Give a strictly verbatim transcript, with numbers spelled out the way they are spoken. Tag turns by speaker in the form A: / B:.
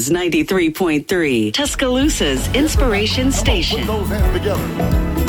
A: Blaze ninety-three point three, Tuscaloosa's inspiration station.
B: Put those hands together.